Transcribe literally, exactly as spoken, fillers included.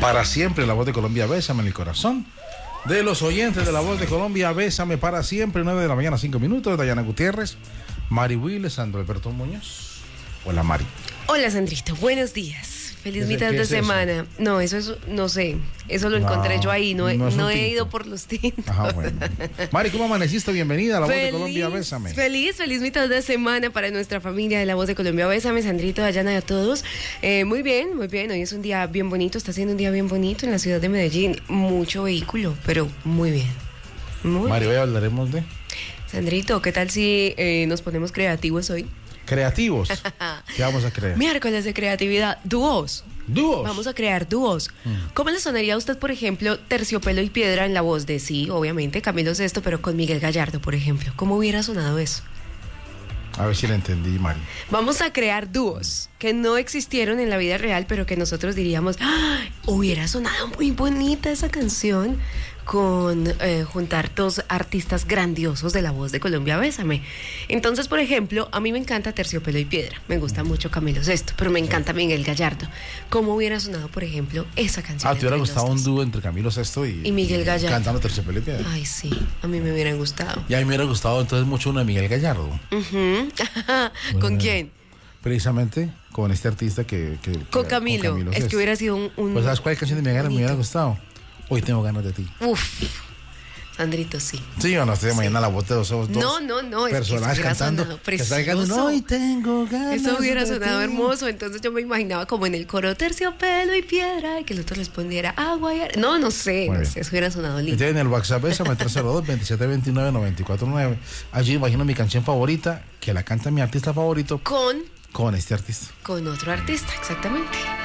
Para siempre, La Voz de Colombia, bésame en el corazón. De los oyentes de La Voz de Colombia, bésame para siempre. nueve de la mañana, cinco minutos. Dayana Gutiérrez, Mari Willes, Sandro Alberto Muñoz. Hola, Mari. Hola, Sandrito. Buenos días. Feliz mitad de es semana. Eso? No, eso es, no sé. Eso lo No, encontré yo ahí. No, he, no no es un he tinto. ido por los tintos. Ajá, bueno. Mari, ¿cómo amaneciste? Bienvenida a La Voz Feliz, de Colombia, bésame. Feliz, feliz mitad de semana para nuestra familia de La Voz de Colombia. Bésame, Sandrito, Dayana y a todos. Eh, muy bien, muy bien. Hoy es un día bien bonito. Está siendo un día bien bonito en la ciudad de Medellín. Mucho vehículo, pero muy bien. Muy Mari, bien. hoy hablaremos de Sandrito, ¿qué tal si eh, nos ponemos creativos hoy? creativos. ¿Qué vamos a crear? Miércoles de creatividad. Dúos. Dúos. Vamos a crear dúos. Mm. ¿Cómo le sonaría a usted, por ejemplo, Terciopelo y Piedra en la voz de, sí, obviamente, Camilo Sesto, pero con Miguel Gallardo, por ejemplo? ¿Cómo hubiera sonado eso? A ver si la entendí, Mari. Vamos a crear dúos que no existieron en la vida real, pero que nosotros diríamos, ¡ah! Hubiera sonado muy bonita esa canción con eh, juntar dos artistas grandiosos de La Voz de Colombia, bésame. Entonces, por ejemplo, a mí me encanta Terciopelo y Piedra, me gusta mucho Camilo Sesto, pero me encanta Miguel Gallardo. ¿Cómo hubiera sonado, por ejemplo, esa canción? Ah, ¿te hubiera gustado un dúo entre Camilo Sesto y, y Miguel Gallardo? Cantando Terciopelo y Piedra. Ay, sí, a mí me hubiera gustado. Y a mí me hubiera gustado entonces mucho una de Miguel Gallardo. Uh-huh. ¿Con quién? Precisamente con este artista que... que con que, Camilo, con Camilo es Sesto. que hubiera sido un... un pues ¿sabes cuál canción de Miguel Gallardo me hubiera gustado? Hoy tengo ganas de ti. Uf, Sandrito, sí. Sí, o no, estoy de sí. mañana la voz de los ojos. No, no, no, es personajes que cantando. Que está cantando, hoy tengo ganas. Eso hubiera de sonado ti. hermoso. Entonces yo me imaginaba como en el coro Terciopelo y Piedra, y que el otro respondiera agua y ar... No, no sé, Muy no bien. sé, eso hubiera sonado lindo. Entonces en el WhatsApp es tres cero dos, veintisiete veintinueve, noventa y cuatro nueve. Allí imagino mi canción favorita, que la canta mi artista favorito Con, con este artista. con otro artista, exactamente.